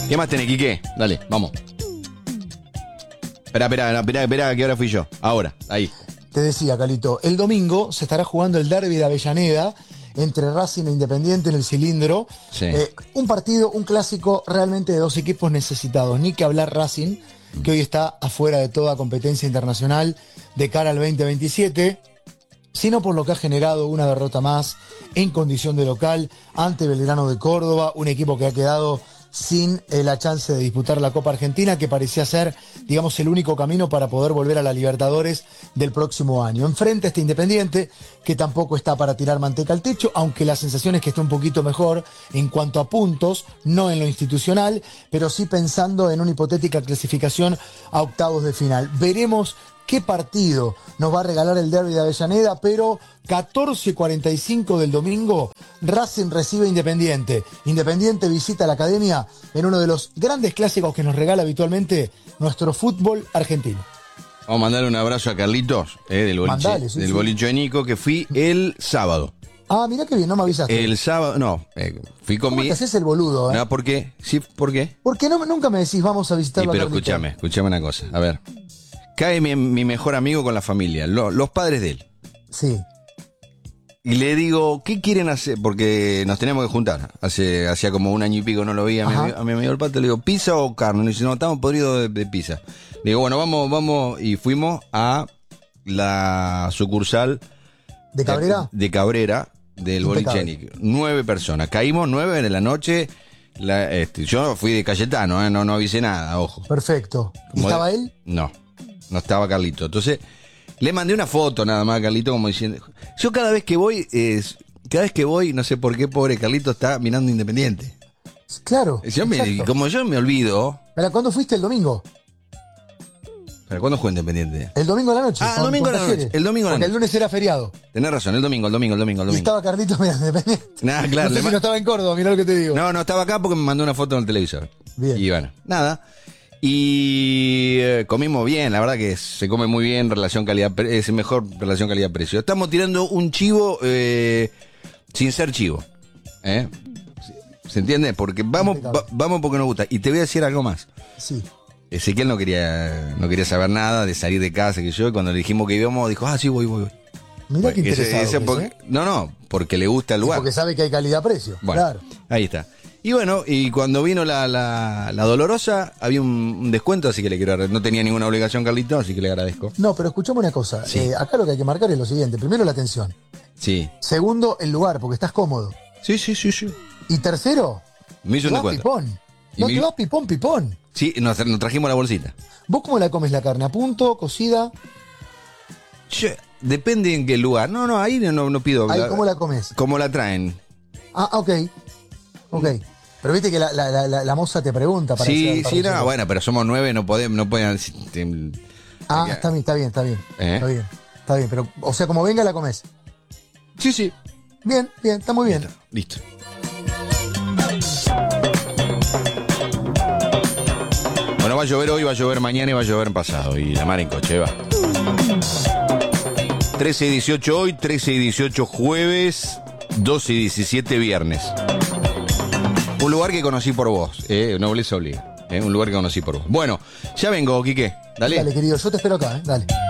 ¿Qué más tenés, Quique? Dale, vamos. Espera, que ahora fui yo. Ahora, ahí. Te decía, Calito, el domingo se estará jugando el derbi de Avellaneda entre Racing e Independiente en el Cilindro. Sí. Un partido, un clásico realmente de dos equipos necesitados. Ni que hablar Racing, que hoy está afuera de toda competencia internacional de cara al 2027, sino por lo que ha generado una derrota más en condición de local ante Belgrano de Córdoba, un equipo que ha quedado sin la chance de disputar la Copa Argentina, que parecía ser, digamos, el único camino para poder volver a la Libertadores del próximo año. Enfrente este Independiente, que tampoco está para tirar manteca al techo, aunque la sensación es que está un poquito mejor en cuanto a puntos, no en lo institucional, pero sí pensando en una hipotética clasificación a octavos de final. Veremos qué partido nos va a regalar el derbi de Avellaneda, pero 14:45 del domingo, Racing recibe a Independiente. Independiente visita la Academia en uno de los grandes clásicos que nos regala habitualmente nuestro fútbol argentino. Vamos a mandarle un abrazo a Carlitos, del boliche, Mandale, sí, del sí. boliche de Nico, que fui el sábado. Ah, mirá qué bien, no me avisaste. El sábado, no, fui con ¿Cómo mi... te haces el boludo, No, ¿por qué? Sí, ¿por qué? Porque nunca me decís vamos a visitar la Pero escúchame una cosa, a ver. Cae mi mejor amigo con la familia, los padres de él. Sí. Y le digo, ¿qué quieren hacer? Porque nos teníamos que juntar. Hacía como un año y pico no lo vi a mi amigo el pato. Le digo, ¿pizza o carne? Le dice, no, estamos podridos de pizza. Le digo, bueno, vamos. Y fuimos a la sucursal ¿De Cabrera? De Cabrera, del boliche Nico. 9 personas. Caímos 9 en la noche. Yo fui de Cayetano, no avisé nada, ojo. Perfecto. ¿Y estaba él? No estaba Carlito. Entonces, le mandé una foto nada más a Carlito como diciendo... Yo cada vez que voy, no sé por qué, pobre Carlito está mirando Independiente. Claro. Como yo me olvido... ¿Pero cuándo fuiste el domingo? ¿Pero cuándo jugó Independiente? El domingo a la noche. El domingo a la noche. Porque el lunes era feriado. Tenés razón, el domingo. Y estaba Carlito mirando Independiente. Nada, claro. No sé si no estaba en Córdoba, mirá lo que te digo. No estaba acá porque me mandó una foto en el televisor. Bien. Y bueno, nada... Y comimos bien, la verdad que se come muy bien, relación calidad-precio, es mejor relación calidad-precio. Estamos tirando un chivo sin ser chivo. ¿Se entiende? Porque vamos porque nos gusta. Y te voy a decir algo más. Sí. Ezequiel no quería saber nada de salir de casa, que yo, y cuando le dijimos que íbamos, dijo, sí, voy. Mirá qué interesado. Porque le gusta el lugar. Porque sabe que hay calidad-precio. Bueno, claro. Ahí está. Y bueno, y cuando vino la Dolorosa, había un descuento, así que le quiero agradecer. No tenía ninguna obligación, Carlito, así que le agradezco. No, pero escuchame una cosa. Sí. Acá lo que hay que marcar es lo siguiente. Primero, la atención. Sí. Segundo, el lugar, porque estás cómodo. Sí. Y tercero, Me hizo un descuento. pipón. Te vas pipón. Sí, nos trajimos la bolsita. ¿Vos cómo la comes la carne? ¿A punto? ¿Cocida? Depende en qué lugar. No, ahí no pido. Ahí, ¿cómo la comes? ¿Cómo la traen? Ok. Pero viste que la moza te pregunta para Sí, no, bueno, pero somos 9, no pueden... Está bien. Está bien, pero, o sea, como venga la comes. Sí. Bien, está muy bien. Listo. Bueno, va a llover hoy, va a llover mañana y va a llover pasado. Y la mar en coche, va. 13 y 18 hoy, 13 y 18 jueves, 12 y 17 viernes. Un lugar que conocí por vos, nobleza obliga. Un lugar que conocí por vos. Bueno, ya vengo, Quique. Dale. Dale, querido, yo te espero acá, dale.